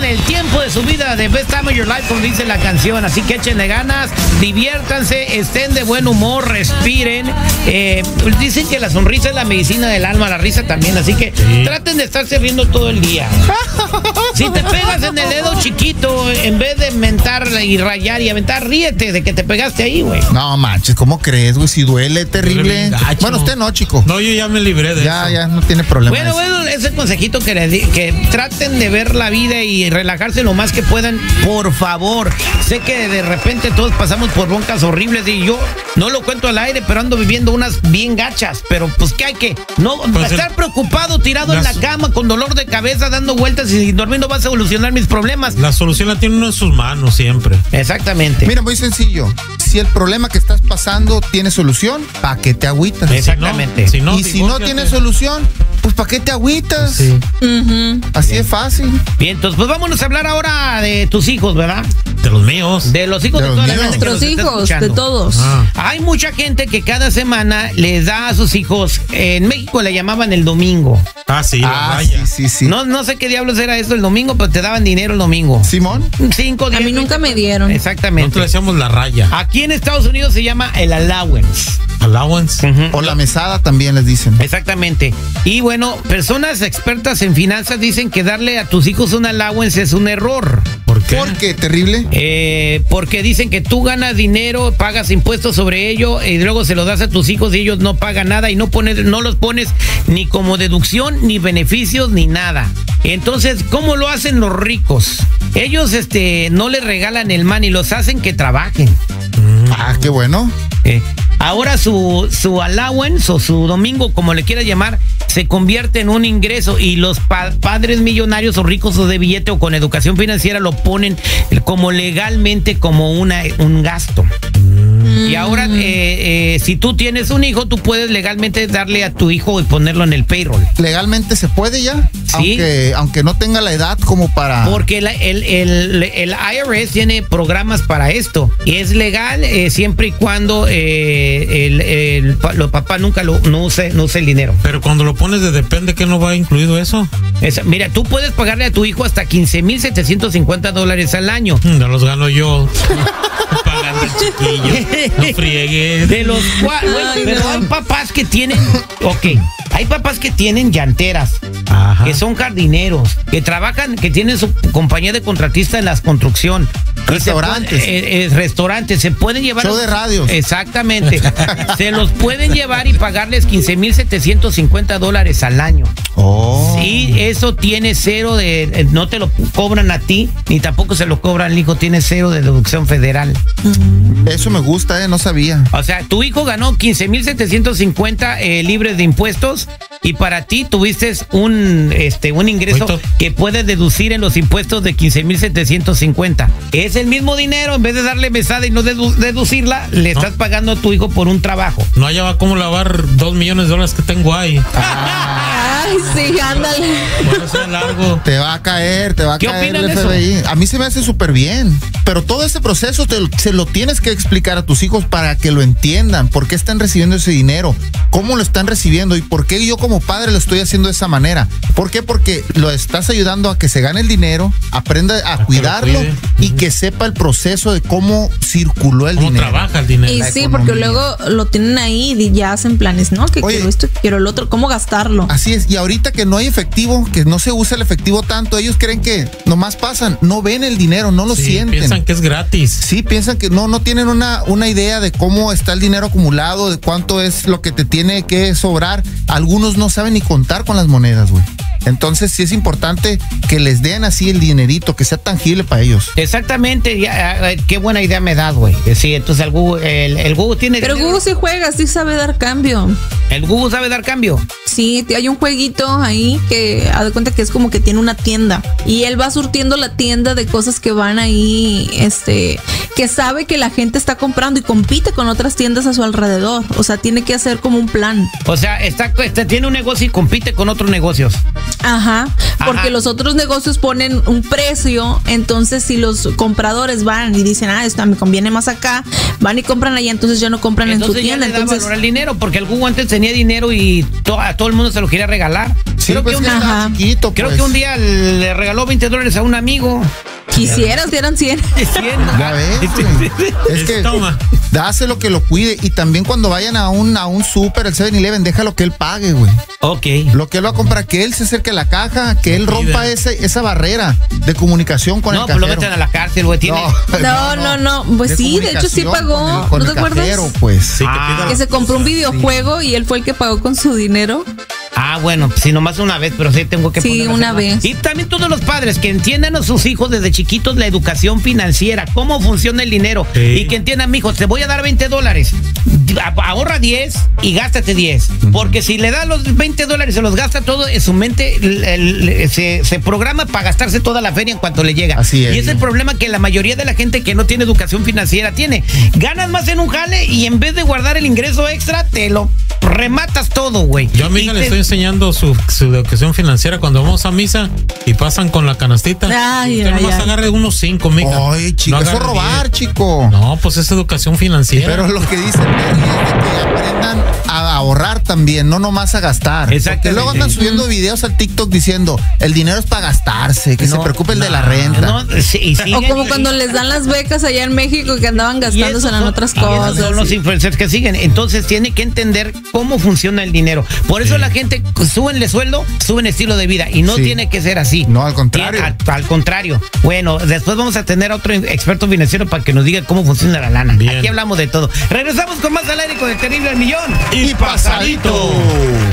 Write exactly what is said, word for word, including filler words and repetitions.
el tiempo de su vida, the best time of your life, como dice la canción. Así que échenle ganas, diviértanse, estén de buen humor, respiren. Eh, pues dicen que la sonrisa es la medicina del alma, la risa también. Así que sí, traten de estarse riendo todo el día. Si te pegas en el dedo chiquito, en vez de mentar y rayar y aventar, ríete de que te pegaste ahí, güey. No manches, ¿cómo crees, güey? Si duele terrible. Bueno, usted no, chico. No, yo ya me libré de ya, eso. Ya, ya, no tiene problema. Bueno, bueno, ese consejito que les di, que traten de ver la vida y relajarse lo más que puedan, por favor. Sé que de repente todos pasamos por broncas horribles y yo no lo cuento al aire, pero ando viviendo unas bien gachas. Pero pues que hay que no pues estar el, preocupado, tirado las, en la cama con dolor de cabeza, dando vueltas y sin dormir no va a solucionar mis problemas. La solución la tiene uno en sus manos siempre. Exactamente. Mira, muy sencillo. Si el problema que estás pasando tiene solución, ¿para qué te agüitas? Exactamente. Si no, y si no tiene solución, pues ¿para qué te agüitas? Sí. Uh-huh. Así Bien. Es fácil. Bien, entonces pues vámonos a hablar ahora de tus hijos, ¿verdad? De los míos. De los hijos de, de toda los la gente. De nuestros hijos, de todos. Ah. Hay mucha gente que cada semana les da a sus hijos, en México le llamaban el domingo. Ah, sí, ah, sí, sí, sí. No, no sé qué diablos era eso el domingo, pero te daban dinero el domingo. ¿Simón? Cinco, diez. A mí nunca me dieron. Exactamente. Nosotros le decíamos la raya. Aquí en Estados Unidos se llama el allowance. Allowance. Uh-huh. O la mesada también les dicen. Exactamente. Y bueno, personas expertas en finanzas dicen que darle a tus hijos un allowance es un error. ¿Por qué? ¿Por qué? ¿Terrible? Eh, porque dicen que tú ganas dinero, pagas impuestos sobre ello y luego se lo das a tus hijos y ellos no pagan nada y no pones, no los pones ni como deducción, ni beneficios, ni nada. Entonces, ¿cómo lo hacen los ricos? Ellos este, no les regalan el money, los hacen que trabajen. Ah, qué bueno. Eh, ahora su, su allowance o su domingo, como le quieras llamar, se convierte en un ingreso y los pa- padres millonarios o ricos o de billete o con educación financiera lo ponen como legalmente como una, un gasto. Mm. Y ahora, eh, eh, si tú tienes un hijo, tú puedes legalmente darle a tu hijo y ponerlo en el payroll. ¿Legalmente se puede ya? Sí. Aunque, aunque no tenga la edad como para... Porque la, el, el, el I R S tiene programas para esto. Y es legal eh, siempre y cuando eh, el, el, el papá nunca lo, no, use, no use el dinero. Pero cuando lo pones de depende, ¿qué no va incluido eso? Esa, mira, tú puedes pagarle a tu hijo hasta quince mil setecientos cincuenta dólares al año. No los gano yo. Pagando el chiquillo. No friegues. De los cuales, bueno, pero no. Hay papás que tienen, ok, hay papás que tienen llanteras. Ajá. Que son jardineros, que trabajan, que tienen su compañía de contratista en la construcción. Restaurantes. Se puede, eh, eh, restaurantes, se pueden llevar. Show de radios. Exactamente. Se los pueden llevar y pagarles quince mil setecientos cincuenta dólares al año. Oh. Sí, eso tiene cero de, no te lo cobran a ti, ni tampoco se lo cobran al hijo, tiene cero de deducción federal. Eso me gusta, eh, no sabía. O sea, tu hijo ganó quince mil setecientos cincuenta eh, libres de impuestos y para ti tuviste un, este, un ingreso Oito. que puedes deducir en los impuestos de quince mil setecientos cincuenta. Es el mismo dinero, en vez de darle mesada y no dedu- deducirla, le no. estás pagando a tu hijo por un trabajo. No haya va cómo lavar dos millones de dólares que tengo ahí. Ah. Ay, sí, ándale. Bueno, sea largo. Te va a caer, te va a ¿Qué caer el opinan F B I. eso? A mí se me hace súper bien. Pero todo ese proceso te, se lo tienes que explicar a tus hijos para que lo entiendan. ¿Por qué están recibiendo ese dinero? ¿Cómo lo están recibiendo? ¿Y por qué yo como padre lo estoy haciendo de esa manera? ¿Por qué? Porque lo estás ayudando a que se gane el dinero, aprenda a, a cuidarlo y uh-huh. que sepa el proceso de cómo circuló el ¿Cómo dinero. ¿Cómo trabaja el dinero? Y sí, porque luego lo tienen ahí y ya hacen planes, ¿no? Que Oye, quiero esto, que quiero el otro, ¿cómo gastarlo? Así es, y ahorita que no hay efectivo, que no se usa el efectivo tanto, ellos creen que nomás pasan, no ven el dinero, no lo sí, sienten. Piensan que es gratis. Sí, piensan que no, no tienen una, una idea de cómo está el dinero acumulado, de cuánto es lo que te tiene que sobrar. Algunos no saben ni contar con las monedas, güey. Entonces sí es importante que les den así el dinerito, que sea tangible para ellos. Exactamente, ya, eh, qué buena idea me das, güey. Sí, entonces el Google, el, el Google tiene... Pero Google sí juega, sí sabe dar cambio. ¿El Google sabe dar cambio? Sí, hay un jueguito ahí que haz de cuenta que es como que tiene una tienda y él va surtiendo la tienda de cosas que van ahí, este, que sabe que la gente está comprando y compite con otras tiendas a su alrededor. O sea, tiene que hacer como un plan. O sea, está, está tiene un negocio y compite con otros negocios. Ajá, porque Ajá. los otros negocios ponen un precio, entonces si los compradores van y dicen, ah, esto me conviene más acá, van y compran allá, entonces ya no compran entonces en su tienda. Ya le da entonces valor al dinero, porque el Google antes tenía dinero y to- a todo el mundo se lo quería regalar. Sí, creo pues que un, que estaba Ajá. chiquito, creo pues. que un día le regaló veinte dólares a un amigo. Quisieras, eran cien. Ya ves, güey. Es que Toma. dáselo que lo cuide. Y también cuando vayan a un, a un súper, el seven eleven, déjalo que él pague, güey. Ok. Lo que él va a comprar, que él se acerque a la caja, que él Lo rompa pide. ese, esa barrera de comunicación con No, el pues lo cajero. meten a la cárcel, güey. Tiene... No, no, no. Pues sí, de hecho sí comunicación pagó. con el- con ¿No el te acuerdas? cajero, pues. Sí, que Ah. pida Que se compró un videojuego y él fue el que pagó con su dinero. Ah, bueno, si nomás una vez, pero sí tengo que Sí, ponerlo a una hacer más. vez. Y también todos los padres que entiendan a sus hijos desde chiquitos la educación financiera, cómo funciona el dinero. Sí. Y que entiendan, mijo, te voy a dar veinte dólares. A- Ahorra diez y gástate diez. Porque si le da los veinte dólares y se los gasta todo, en su mente el- el- se, se programa para gastarse toda la feria en cuanto le llega. Así es. Y es el problema que la mayoría de la gente que no tiene educación financiera tiene. Ganas más en un jale y en vez de guardar el ingreso extra, te lo rematas todo, güey. Yo a mi Y hija te- le estoy enseñando su, su educación financiera cuando vamos a misa y pasan con la canastita. Ay, Usted ay, nomás ay. agarre unos cinco, mija. Ay, chico, No eso es agarre robar, diez. chico. No, pues es educación financiera. Pero lo que dice Terry es de que aprendan a ahorrar también, no nomás a gastar. Exactamente. Porque luego andan subiendo videos al TikTok diciendo, el dinero es para gastarse, que No, se preocupe el de la no, renta. no, sí, y O siguen- como cuando les dan las becas allá en México que andaban y gastándose esos en son- otras y esos cosas. son los influencers que siguen. Entonces tiene que entender cómo funciona el dinero. Por eso Sí. la gente subenle sueldo, suben estilo de vida. Y no Sí. tiene que ser así. No, al contrario. Tiene- al, al contrario. Bueno, después vamos a tener a otro experto financiero para que nos diga cómo funciona la lana. Bien. Aquí hablamos de todo. Regresamos con más al aire con el terrible al millón. Y pasadito.